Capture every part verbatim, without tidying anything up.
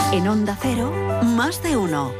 En Onda Cero, más de uno.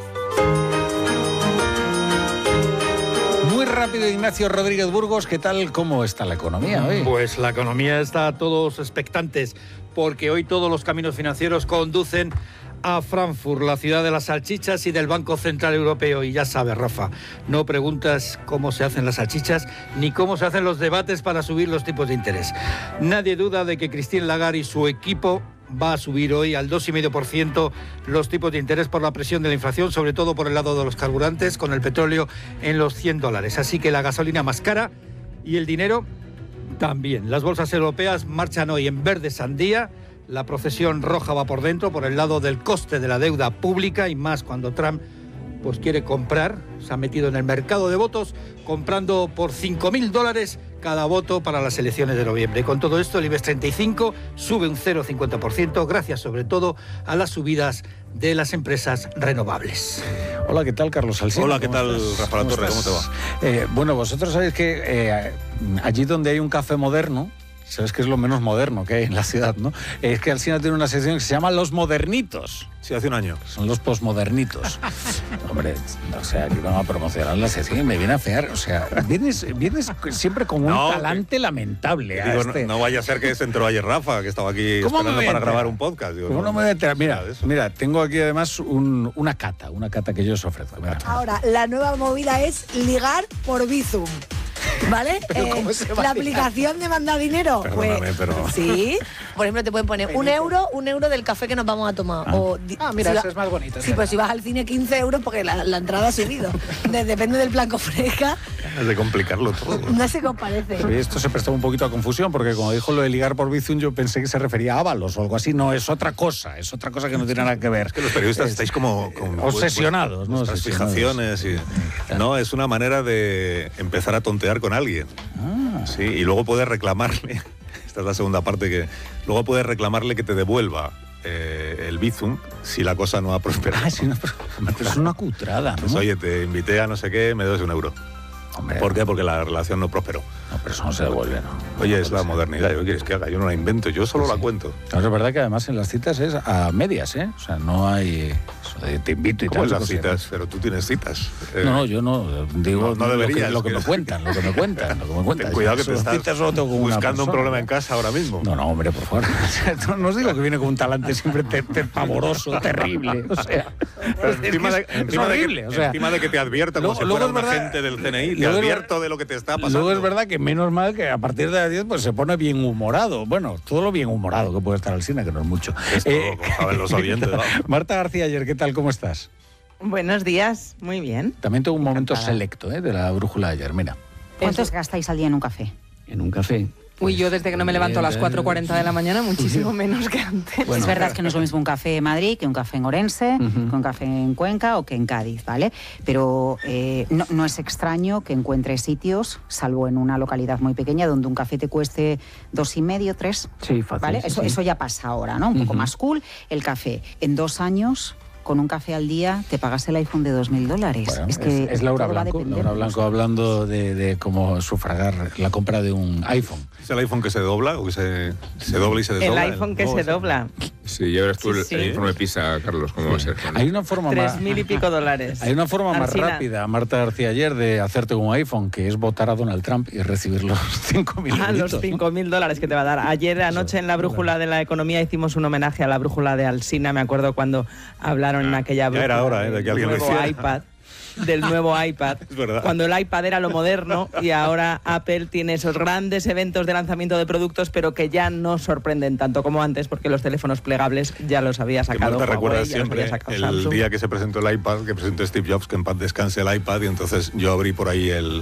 Muy rápido, Ignacio Rodríguez Burgos, ¿qué tal? ¿Cómo está la economía hoy? Pues la economía está todos expectantes, porque hoy todos los caminos financieros conducen a Frankfurt, la ciudad de las salchichas y del Banco Central Europeo. Y ya sabes, Rafa, no preguntas cómo se hacen las salchichas ni cómo se hacen los debates para subir los tipos de interés. Nadie duda de que Christine Lagarde y su equipo va a subir hoy al dos coma cinco por ciento los tipos de interés por la presión de la inflación, sobre todo por el lado de los carburantes, con el petróleo en los cien dólares. Así que la gasolina más cara y el dinero también. Las bolsas europeas marchan hoy en verde sandía. La procesión roja va por dentro, por el lado del coste de la deuda pública, y más cuando Trump pues quiere comprar, se ha metido en el mercado de votos, comprando por cinco mil dólares cada voto para las elecciones de noviembre. Con todo esto, el IBEX treinta y cinco sube un cero coma cincuenta por ciento, gracias sobre todo a las subidas de las empresas renovables. Hola, ¿qué tal, Carlos Alsina? Hola, ¿qué tal, estás? Rafa La Torre? ¿Cómo te va? Eh, bueno, vosotros sabéis que eh, allí donde hay un café moderno, sabes que es lo menos moderno que hay en la ciudad, ¿no? Es que Alsina tiene una sección que se llama Los Modernitos. Sí, hace un año. Son los posmodernitos. Hombre, o sea, aquí vamos a promocionar la sección y me viene a fear. O sea, vienes, vienes siempre con un No, talante que, lamentable. A digo, este. no, no vaya a ser que se enteró ayer Rafa, que estaba aquí esperando para grabar un podcast. Digo, ¿Cómo no, no me voy a enterar? Mira, de eso. mira, tengo aquí además un, una cata, una cata que yo os ofrezco. Mira. Ahora, la nueva movida es ligar por Bizum. ¿Vale? ¿Pero cómo se va la a ligar? aplicación de mandar dinero. Perdóname, Pues, pero- sí. Por ejemplo, te pueden poner un euro, un euro del café que nos vamos a tomar. Ah. O, di- Ah, mira, si eso va- es más bonito. Sí, pues si vas al cine quince euros porque la, la entrada ha subido. De- depende del plan que ofrezca. Es de complicarlo todo. No sé qué os parece. Sí, esto se prestaba un poquito a confusión, porque como dijo lo de ligar por Bizum, yo pensé que se refería a Ábalos o algo así. No, es otra cosa, es otra cosa que no tiene nada que ver. Es que los periodistas Es- estáis como... como obsesionados, ¿no? Vuestras Obsesionados. fijaciones y... No, es una manera de empezar a tontear con alguien. Ah. Sí, y luego puedes reclamarle... Esta es la segunda parte que... Luego puedes reclamarle que te devuelva eh, el Bizum si la cosa no ha prosperado. Ah, sí, no, pero, pero es una cutrada, ¿no? Pues oye, te invité a no sé qué, me das un euro. Hombre, ¿Por qué? Porque la relación no prosperó. no, pero eso no se devuelve, ¿no? Oye, es la modernidad. ¿Qué quieres que haga? Yo no la invento, yo solo Sí. la cuento. No, es verdad que además en las citas es a medias, ¿eh? O sea, no hay... eso de te invito y ¿Cómo tal. es las cosas. citas? Pero tú tienes citas. Eh, No, no, yo no. Digo No, no lo, deberías, que, lo que quiero me cuentan, lo que me cuentan, lo que me cuentan. Ten cuidado que Yo te solo estás citas solo tengo con una buscando un persona. problema en casa ahora mismo. No, no, hombre, por favor. No, no os digo que viene con un talante siempre te, te pavoroso, terrible. O sea, Pero es, encima, que de, es- es encima de horrible. que, o sea, encima de que te advierta como luego- si luego fuera es un verdad- agente del C N I, te luego es advierto ver- de lo que te está pasando. Luego es verdad que menos mal que a partir de las diez pues se pone bien humorado. Bueno, todo lo bien humorado que puede estar Alsina, que no es mucho. Esto, como saben los oyentes, vamos. Marta García Ayer, ¿qué tal? ¿Cómo estás? Buenos días, muy bien. También tengo un momento Encantada. selecto ¿eh? de la brújula de ayer. Mira. ¿Cuántos gastáis al día en un café? En un café. Uy, yo desde que no me levanto a las cuatro cuarenta de la mañana, muchísimo menos que antes. Bueno, es verdad que no es lo mismo un café en Madrid que un café en Orense, Ujú. que un café en Cuenca o que en Cádiz, ¿vale? Pero eh, no, no es extraño que encuentres sitios, salvo en una localidad muy pequeña, donde un café te cueste dos y medio, tres. Sí, fácil. ¿Vale? sí, Eso, sí. eso ya pasa ahora, ¿no? Un poco Ujú. más cool. El café. En dos años, con un café al día, te pagas el iPhone de dos mil dólares. Bueno, es que es Laura todo va a Blanco, depender. Laura Blanco hablando de, de cómo sufragar la compra de un iPhone. ¿Es el iPhone que se dobla o que se, se dobla y se El desdobla? iPhone que nuevo se ese. dobla, Sí, ya verás tú Sí, el, sí. el informe PISA, Carlos, cómo va a ser. Hay una forma tres más... mil y pico dólares. Hay una forma más Alsina. rápida, Marta García Ayer, de hacerte un iPhone, que es votar a Donald Trump y recibir los cinco mil Ah, los cinco mil dólares que te va a dar. Ayer anoche en la brújula de la economía hicimos un homenaje a la brújula de Alsina. Me acuerdo cuando hablaron en aquella Ya brújula era hora, ¿eh? de que del alguien lo nuevo hiciera. iPad. Del nuevo iPad. Es verdad. Cuando el iPad era lo moderno y ahora Apple tiene esos grandes eventos de lanzamiento de productos, pero que ya no sorprenden tanto como antes, porque los teléfonos plegables ya los había Que sacado Marta Huawei, recuerda ya los siempre había sacado el Samsung. día que se presentó el iPad, que presentó Steve Jobs, que en paz descanse el iPad, y entonces yo abrí por ahí el,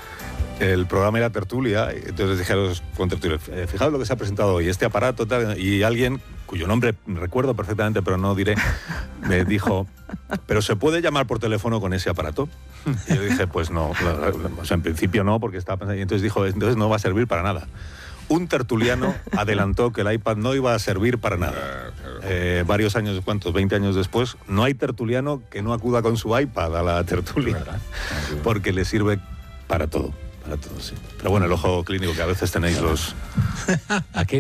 el programa y la tertulia, y entonces dije a los contertulios, eh, fijaos lo que se ha presentado hoy, este aparato, tal, y alguien, cuyo nombre recuerdo perfectamente, pero no diré, me dijo, ¿pero se puede llamar por teléfono con ese aparato? Y yo dije, pues no, o sea, en principio no, porque estaba pensando, y entonces dijo, entonces no va a servir para nada. Un tertuliano adelantó que el iPad no iba a servir para nada. Claro, claro. Eh, varios años, ¿cuántos? veinte años después, no hay tertuliano que no acuda con su iPad a la tertulia, porque le sirve para todo, para todo, sí. Pero bueno, el ojo clínico que a veces tenéis los... ¿A qué